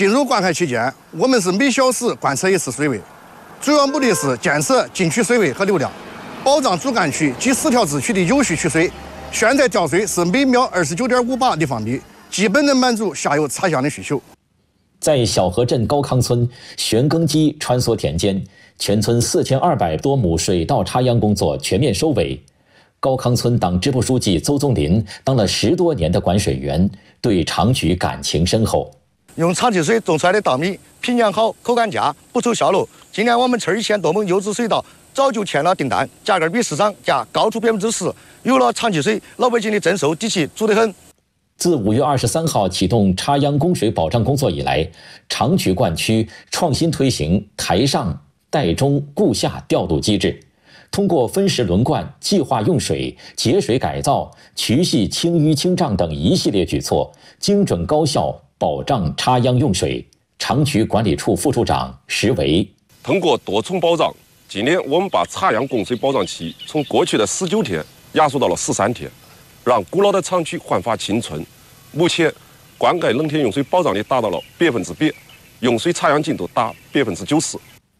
进入灌溉期间，我们是每小时观测一次水位，主要目的是监测禁区水位和流量，保障主干区及10条支区的有序取水。现在调水是每秒29.5把立方米，基本能满足下游插秧的需求。 在小河镇高康村，旋耕机穿梭田间，全村4200多亩水稻插秧工作全面收尾。高康村党支部书记邹宗林当了10多年的管水员，对厂区感情深厚。 用长期水种出来的稻米品养好、口感佳、不愁销路。今年我们村1000多亩优质水稻早就签了订单，价格比市场价高出10%。有了长期水，老百姓的增收底气足得很。 自5月23号启动插秧供水保障工作以来，厂区灌区创新推行台上、代中、固下调度机制，通过分时轮灌、计划用水、节水改造、渠系清淤清障等一系列举措，精准高效保障插秧用水。厂区管理处副处长石维： 通过多重保障，今年我们把插秧供水保障期从过去的19天压缩到了13天，让古老的厂区焕发青春。目前，灌溉冷天用水保障率达到了100%，用水插秧进度达90%。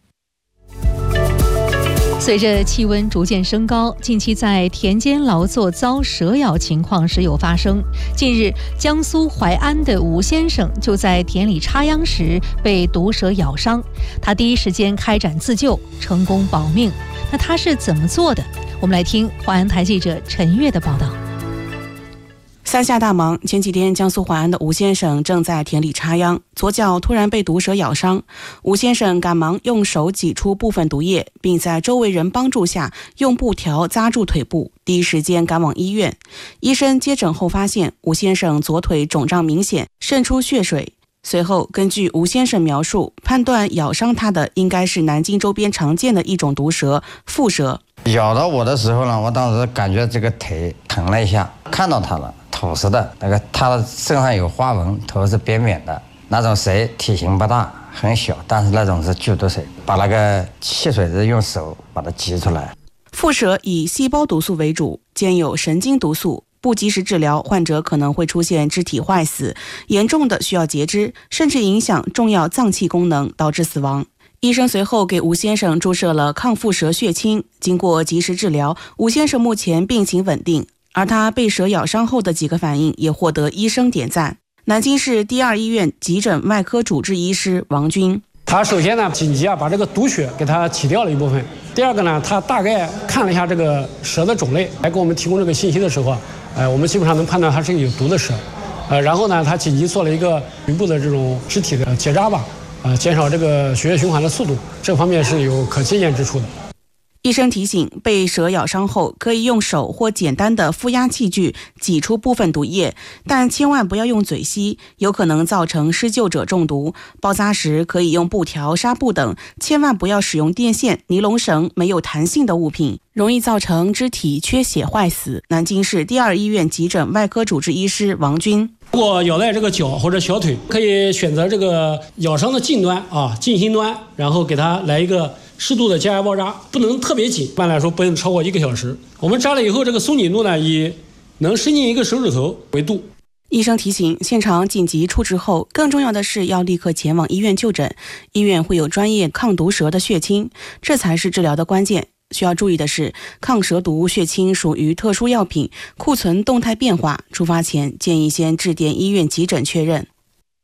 随着气温逐渐升高，近期在田间劳作遭蛇咬情况时有发生。近日，江苏淮安的吴先生就在田里插秧时被毒蛇咬伤，他第一时间开展自救，成功保命。那他是怎么做的？我们来听淮安台记者陈悦的报道。 三下大忙，前几天江苏淮安的吴先生正在田里插秧，左脚突然被毒蛇咬伤。吴先生赶忙用手挤出部分毒液，并在周围人帮助下用布条扎住腿部，第一时间赶往医院。医生接诊后发现吴先生左腿肿胀明显，渗出血水。随后根据吴先生描述，判断咬伤他的应该是南京周边常见的一种毒蛇蝮蛇。 咬到我的时候呢，我当时感觉这个腿疼了一下，看到它了，土似的，它身上有花纹，头是扁扁的，那种蛇体型不大，很小，但是那种是剧毒蛇，把那个汽水是用手把它挤出来。 蝮蛇以细胞毒素为主，兼有神经毒素，不及时治疗，患者可能会出现肢体坏死，严重的需要截肢，甚至影响重要脏器功能，导致死亡。医生随后给吴先生注射了抗蝮蛇血清，经过及时治疗，吴先生目前病情稳定，而他被蛇咬伤后的几个反应也获得医生点赞。南京市第2医院急诊外科主治医师王军： 他首先呢，紧急把这个毒血给他起掉了一部分。第二个呢，他大概看了一下这个蛇的种类，来给我们提供这个信息的时候，我们基本上能判断它是一个有毒的蛇。然后呢，他紧急做了一个局部的这种肢体的结扎吧。减少这个血液循环的速度，这方面是有可借鉴之处的。 医生提醒，被蛇咬伤后可以用手或简单的负压器具挤出部分毒液，但千万不要用嘴吸，有可能造成施救者中毒。包扎时可以用布条、纱布等，千万不要使用电线、尼龙绳、没有弹性的物品，容易造成肢体缺血坏死。南京市第2医院急诊外科主治医师王军： 如果咬在这个脚或者小腿，可以选择这个咬伤的近端近心端，然后给它来一个适度的加压包扎，不能特别紧，一般来说不能超过1个小时。我们扎了以后，这个松紧度呢以能伸进1个手指头为度。 医生提醒，现场紧急处置后，更重要的是要立刻前往医院就诊，医院会有专业抗毒蛇的血清，这才是治疗的关键。需要注意的是，抗蛇毒血清属于特殊药品，库存动态变化，出发前建议先致电医院急诊确认。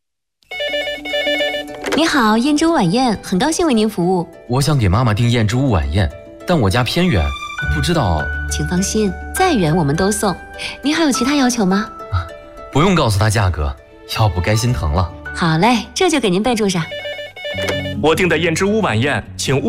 你好，燕之屋晚宴，很高兴为您服务。 我想给妈妈订燕之屋晚宴，但我家偏远，不知道。 请放心，再远我们都送。您还有其他要求吗？ 不用告诉她价格，要不该心疼了。 好嘞，这就给您备注上。 我订的燕之屋晚宴，请勿